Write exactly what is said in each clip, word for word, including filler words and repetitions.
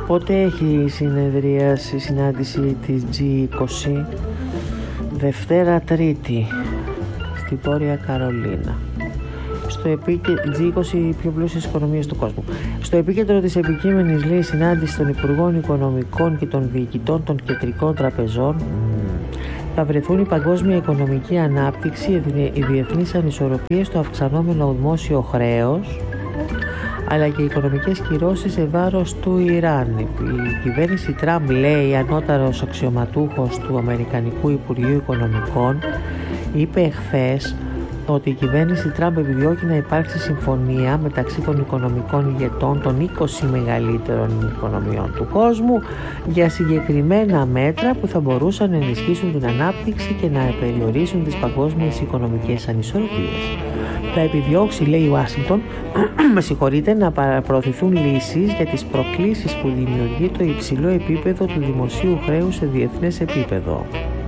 Πότε έχει συνεδρίαση, συνάντηση της τζι είκοσι? Δευτέρα Τρίτη στη Βόρεια Καρολίνα. Στο επίκεντρο, τζι είκοσι, οι πιο πλούσιες οικονομίες του κόσμου. Στο επίκεντρο της επικείμενης, λέει, συνάντηση των Υπουργών Οικονομικών και των Διοικητών των Κεντρικών Τραπεζών θα βρεθούν η παγκόσμια οικονομική ανάπτυξη, οι διεθνείς ανισορροπίες, το αυξανόμενο δημόσιο χρέος, αλλά και οι οικονομικές κυρώσεις σε βάρος του Ιράν. Η κυβέρνηση Τραμπ, λέει, ανώτατος αξιωματούχος του Αμερικανικού Υπουργείου Οικονομικών, είπε εχθές ότι η κυβέρνηση Τραμπ επιδιώκει να υπάρξει συμφωνία μεταξύ των οικονομικών ηγετών των είκοσι μεγαλύτερων οικονομιών του κόσμου για συγκεκριμένα μέτρα που θα μπορούσαν να ενισχύσουν την ανάπτυξη και να περιορίσουν τις παγκόσμιες οικονομικές ανισορροπίες. Θα επιδιώξει, λέει, η Ουάσιγκτον, με συγχωρείτε, να προωθηθούν λύσεις για τις προκλήσεις που δημιουργεί το υψηλό επίπεδο του δημοσίου χρέους σε διεθνές επίπεδο.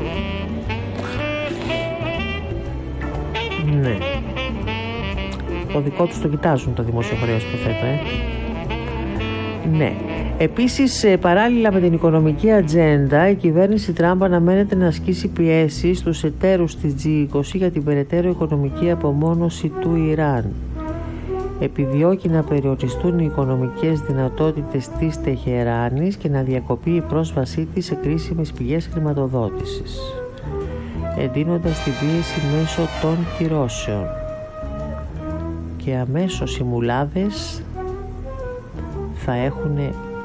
Ναι. Το δικό τους το κοιτάζουν το δημόσιο χρέος, υποθέτω, ε. Ναι. Επίσης, παράλληλα με την οικονομική ατζέντα, η κυβέρνηση Τραμπ αναμένεται να ασκήσει πιέσεις στους εταίρους της τζι είκοσι για την περαιτέρω οικονομική απομόνωση του Ιράν. Επιδιώκει να περιοριστούν οι οικονομικές δυνατότητες της Τεχεράνης και να διακοπεί η πρόσβασή της σε κρίσιμες πηγές χρηματοδότησης, εντείνοντας τη πίεση μέσω των κυρώσεων. Και αμέσως οι μουλάδες θα έχουν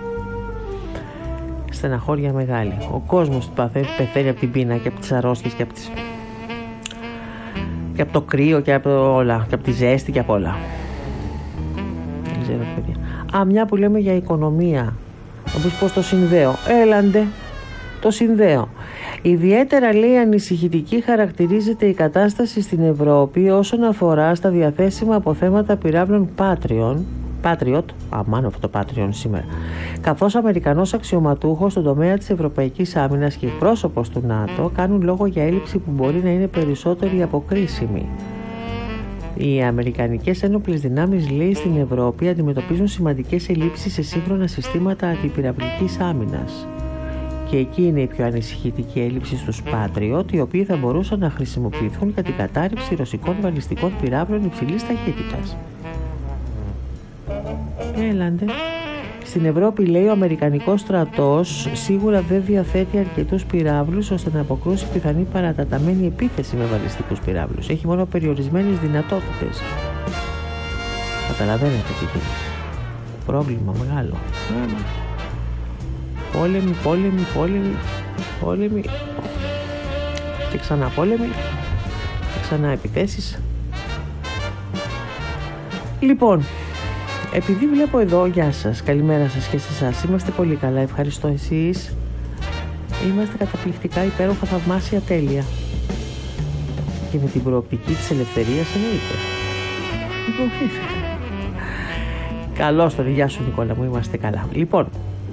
στεναχώρια μεγάλη. Ο κόσμος πεθαίνει από την πείνα και από τις αρρώστιες και από, τις... και από το κρύο και από όλα, και από τη ζέστη και από όλα. Δεν ξέρω, παιδιά. Α, μια που λέμε για οικονομία, όπως πώς το συνδέω. Έλαντε, το συνδέω. Ιδιαίτερα, λέει, ανησυχητική χαρακτηρίζεται η κατάσταση στην Ευρώπη όσον αφορά στα διαθέσιμα αποθέματα πυράβλων Patriot, Patriot, αμάνω αυτό το Patriot σήμερα, καθώς Αμερικανός αξιωματούχος στον τομέα της ευρωπαϊκής άμυνας και πρόσωπος του ΝΑΤΟ κάνουν λόγο για έλλειψη που μπορεί να είναι περισσότερη από κρίσιμη. Οι αμερικανικές ένοπλες δυνάμεις, λέει, στην Ευρώπη αντιμετωπίζουν σημαντικές ελλείψεις σε σύγχρονα συστήματα αντιπυραυλικής άμυνας. Και εκεί είναι η πιο ανησυχητική έλλειψη στους Patriot, οι οποίοι θα μπορούσαν να χρησιμοποιηθούν για την κατάρριψη ρωσικών βαλιστικών πυράβλων υψηλής ταχύτητας. Έλαντε. Στην Ευρώπη, λέει, ο Αμερικανικός στρατός σίγουρα δεν διαθέτει αρκετούς πυράβλους ώστε να αποκρούσει πιθανή παραταταμένη επίθεση με βαλιστικούς πυράβλους. Έχει μόνο περιορισμένες δυνατότητες. Καταλαβαίνετε τι γίνεται. Πρόβλημα μεγάλο. Πόλεμοι, πόλεμοι, πόλεμοι, πόλεμοι και ξανά πόλεμοι και ξανά επιθέσεις. Λοιπόν, επειδή βλέπω εδώ, γεια σας, καλημέρα σας και σε εσάς, είμαστε πολύ καλά, ευχαριστώ. Εσείς? Είμαστε καταπληκτικά, υπέροχα, θαυμάσια, τέλεια. Και με την προοπτική της ελευθερίας, εννοείται. Καλώς τον, γεια σου Νικόλα μου, είμαστε καλά. Λοιπόν,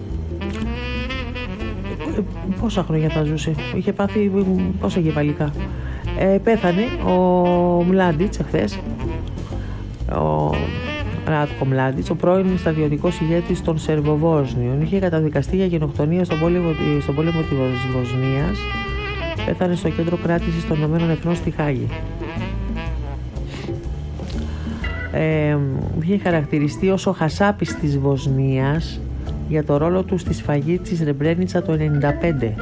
πόσα χρόνια θα ζούσε, είχε πάθει πόσα γεβαλικά. Ε, πέθανε ο Μλάντιτς εχθές, ο Ράτκο Μλάντιτς, ο πρώην στρατιωτικός ηγέτης των Σερβοβόσνιων. Είχε καταδικαστεί για γενοκτονία στον πόλεμο, στον πόλεμο της Βοσνίας. Πέθανε στο κέντρο κράτησης των Ηνωμένων Εθνών στη Χάγη. Ε, είχε χαρακτηριστεί ως ο Χασάπης της Βοσνίας για το ρόλο του στη σφαγή της Ρεμπρένιτσα το ενενήντα πέντε.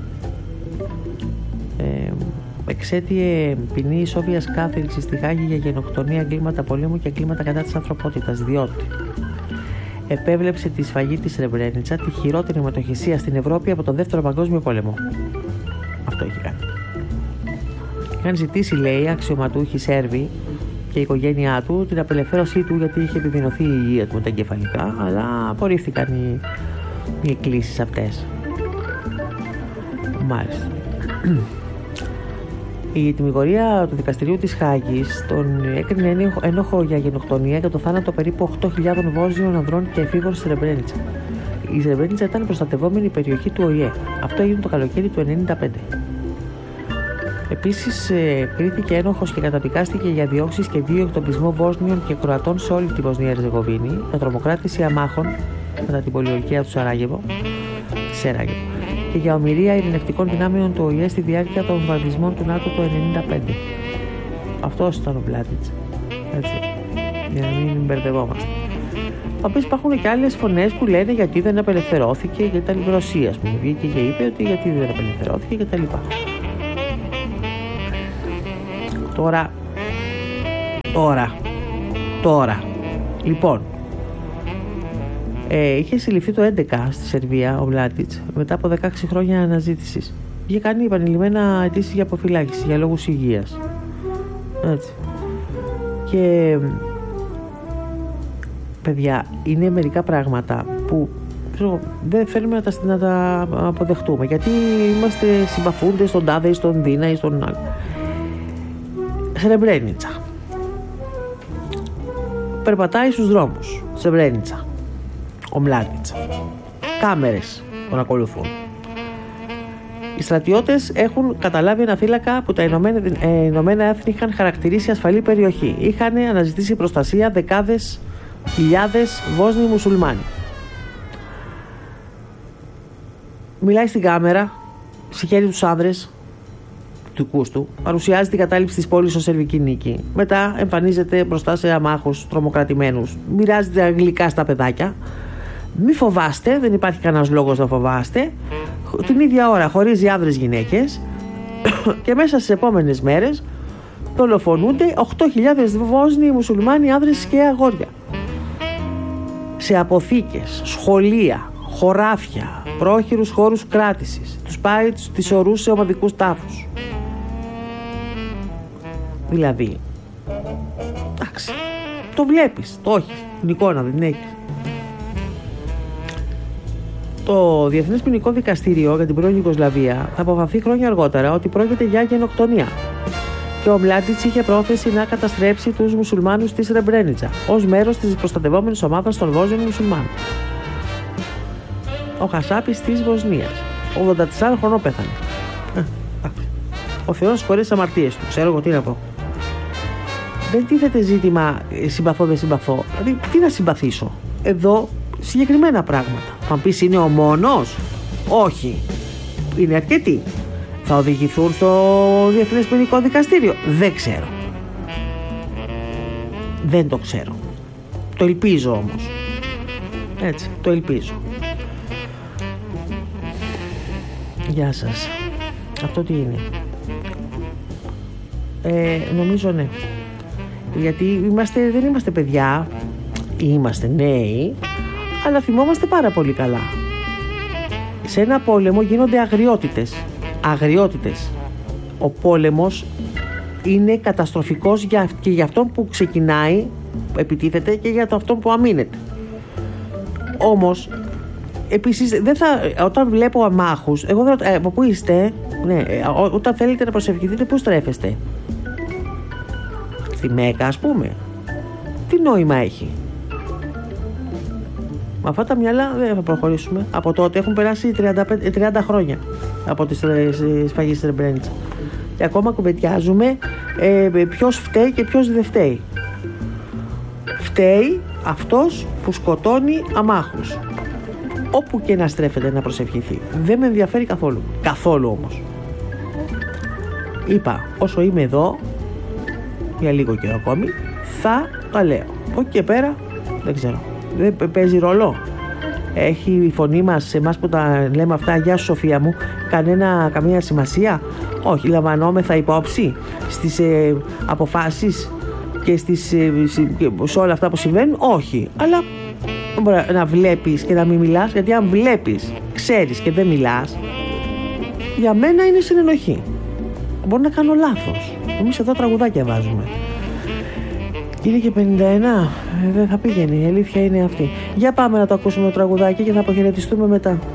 Ε, εξέτειε ποινή ισόβιας κάθριξης στη Χάγη για γενοκτονία, εγκλήματα πολέμου και εγκλήματα κατά της ανθρωπότητας, διότι επέβλεψε τη σφαγή της Ρεμπρένιτσα, τη χειρότερη μετοχυσία στην Ευρώπη από τον Δεύτερο Παγκόσμιο Πόλεμο. Αυτό έχει κάνει. Είχαν ζητήσει, λέει, αξιωματούχοι Σέρβοι και η οικογένειά του την απελευθέρωσή του, γιατί είχε επιδεινωθεί η υγεία του με τα εγκεφαλικά, αλλά απορρίφθηκαν οι, οι εκκλήσεις αυτές. Μάλιστα. Η τιμιγορία του δικαστηρίου της Χάγης τον έκρινε ένοχο για γενοκτονία για το θάνατο περίπου οκτώ χιλιάδων Βόσνιων ανδρών και εφήβων στη Ρεμπρένιτσα. Η Ρεμπρένιτσα ήταν προστατευόμενη περιοχή του Ο Η Ε. Αυτό έγινε το καλοκαίρι του ενενήντα πέντε. Επίσης, ε, κρίθηκε ένοχος και καταδικάστηκε για διώξεις και βίαιο εκτοπισμό Βόσνιων και Κροατών σε όλη τη Βοσνία Ερζεγοβίνη, για τρομοκράτηση αμάχων μετά την πολιορκία του Σαράγεβο, Σεράγεβο, και για ομηρία ειρηνευτικών δυνάμεων του Ο Η Ε στη διάρκεια των βομβαρδισμών του ΝΑΤΟ το ενενήντα πέντε. Αυτός ήταν ο Μλάντιτς. Έτσι. Για να μην μπερδευόμαστε. Επίσης υπάρχουν και άλλες φωνές που λένε γιατί δεν απελευθερώθηκε και τα λοιπά. Ρωσία, ας πούμε, βγήκε και είπε ότι γιατί δεν απελευθερώθηκε και τα λοιπά. Τώρα, τώρα, τώρα, λοιπόν, ε, είχε συλληφθεί το έντεκα στη Σερβία ο Μλάντιτς μετά από δεκαέξι χρόνια αναζήτησης. Είχε κάνει επανειλημμένα αιτήσεις για αποφυλάκηση για λόγους υγείας. Έτσι. Και παιδιά, είναι μερικά πράγματα που ξέρω, δεν θέλουμε να τα, να τα αποδεχτούμε, γιατί είμαστε συμπαθούντες στον τάδε ή στον Δίνα ή στον άλλο. Σρεμπρένιτσα. Περπατάει στους δρόμους. Σρεμπρένιτσα. Ο Μλάντιτς. Κάμερες τον ακολουθούν. Οι στρατιώτες έχουν καταλάβει ένα θύλακα που τα Ηνωμένα, ε, Ηνωμένα Έθνη είχαν χαρακτηρίσει ασφαλή περιοχή. Είχαν αναζητήσει προστασία δεκάδες χιλιάδες Βόσνοι μουσουλμάνοι. Μιλάει στην κάμερα, συγχαίρει τους άνδρες δικούς του, παρουσιάζει την κατάληψη της πόλης ως σερβική νίκη. Μετά εμφανίζεται μπροστά σε αμάχους τρομοκρατημένους. Μοιράζει τα γλυκά στα παιδάκια. Μη φοβάστε, δεν υπάρχει κανένας λόγος να φοβάστε. Την ίδια ώρα χωρίζει άνδρες γυναίκες και μέσα στις επόμενες μέρες δολοφονούνται οκτώ χιλιάδες Βόσνοι μουσουλμάνοι άνδρες και αγόρια. Σε αποθήκες, σχολεία, χωράφια, πρόχειρους χώρους κράτησης. Τους πάει, τις ορούς σε ομαδικούς τάφους. Δηλαδή, εντάξει, το βλέπεις, το έχεις, την εικόνα δεν έχεις. Το Διεθνές Ποινικό Δικαστήριο για την πρώην Ιουγκοσλαβία θα αποφανθεί χρόνια αργότερα ότι πρόκειται για γενοκτονία. Και ο Μλάντιτς είχε πρόθεση να καταστρέψει τους μουσουλμάνους της Σρεμπρένιτσα ως μέρος της προστατευόμενης ομάδας των Βόσνιων μουσουλμάνων. Ο Χασάπης της Βοσνίας, ογδόντα τεσσάρων χρονών πέθανε. Ο Θεός χωρίς τις αμαρτίες του, ξέρω εγώ τι να πω. Δεν τίθεται ζήτημα συμπαθώ δεν συμπαθώ. Δηλαδή, τι να συμπαθήσω. Εδώ συγκεκριμένα πράγματα. Θα πεις είναι ο μόνος. Όχι. Είναι αρκετοί. Θα οδηγηθούν στο Διεθνές Ποινικό Δικαστήριο. Δεν ξέρω. Δεν το ξέρω. Το ελπίζω όμως. Έτσι, το ελπίζω. Γεια σας. Αυτό τι είναι? Ε, νομίζω ναι. Γιατί είμαστε, δεν είμαστε παιδιά. Είμαστε νέοι. Αλλά θυμόμαστε πάρα πολύ καλά. Σε ένα πόλεμο γίνονται αγριότητες. Αγριότητες. Ο πόλεμος είναι καταστροφικός για, και για αυτόν που ξεκινάει, που επιτίθεται, και για το αυτόν που αμήνεται. Όμως, επίσης, δεν θα, όταν βλέπω αμάχους, εγώ δεν, ε, από πού είστε, ναι, ό, όταν θέλετε να προσευχηθείτε, πού στρέφεστε? Στη Μέκα, ας πούμε. Τι νόημα έχει? Με αυτά τα μυαλά δεν θα προχωρήσουμε. Από τότε έχουν περάσει τριάντα, πέντε, τριάντα χρόνια από τη σφαγή της Σρεμπρένιτσα. Και ακόμα κουβεντιάζουμε ε, ποιος φταίει και ποιος δεν φταίει. Φταίει αυτός που σκοτώνει αμάχους. Όπου και να στρέφεται να προσευχηθεί. Δεν με ενδιαφέρει καθόλου. Καθόλου όμως. Είπα, όσο είμαι εδώ, για λίγο καιρό ακόμη, θα τα λέω. Από εκεί και πέρα, δεν ξέρω. Δεν παίζει ρόλο. Έχει η φωνή μας σε εμάς που τα λέμε αυτά, γεια σου Σοφία μου, κανένα, καμία σημασία? Όχι, λαμβανόμεθα υπόψη στις ε, αποφάσεις και στις, ε, σε όλα αυτά που συμβαίνουν? Όχι, αλλά δεν μπορεί να βλέπεις και να μην μιλάς, γιατί αν βλέπεις, ξέρεις και δεν μιλάς, για μένα είναι συνενοχή. Μπορεί να κάνω λάθος. Εμείς εδώ τραγουδάκια βάζουμε. Είναι και πενήντα εννέα, ε, δεν θα πήγαινε, η αλήθεια είναι αυτή. Για πάμε να το ακούσουμε το τραγουδάκι και θα αποχαιρετιστούμε μετά.